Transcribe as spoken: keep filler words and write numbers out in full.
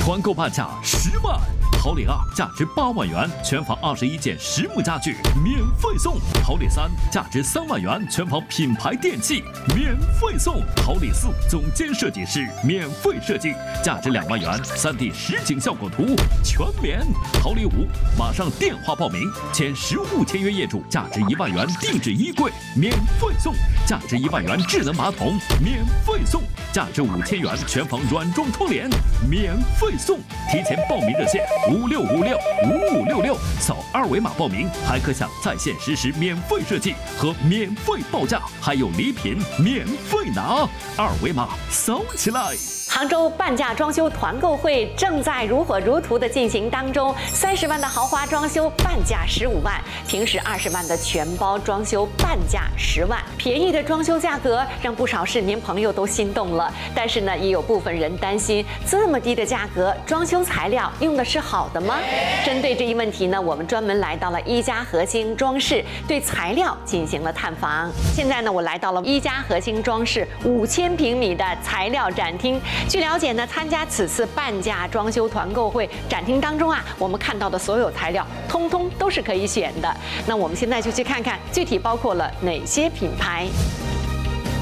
团购半价十万。 豪礼二价值八万元，全房二十一件实木家具免费送；豪礼三价值三万元，全房品牌电器免费送；豪礼四总监设计师免费设计，价值两万元，三 D 实景效果图全免；豪礼五马上电话报名，签实物签约业主价值一万元定制衣柜免费送，价值一万元智能马桶免费送，价值五千元全房软装窗帘免费送。提前报名热线。 五六五六五五六六，扫二维码报名，还可享在线实时免费设计和免费报价，还有礼品免费拿。二维码扫起来！ 杭州半价装修团购会正在如火如荼的进行当中，三十万的豪华装修半价十五万，平时二十万的全包装修半价十万，便宜的装修价格让不少市民朋友都心动了。但是呢，也有部分人担心，这么低的价格，装修材料用的是好的吗？针对这一问题呢，我们专门来到了一家核心装饰，对材料进行了探访。现在呢，我来到了一家核心装饰五千平米的材料展厅。 据了解呢，参加此次半价装修团购会展厅当中啊，我们看到的所有材料，通通都是可以选的。那我们现在就去看看具体包括了哪些品牌。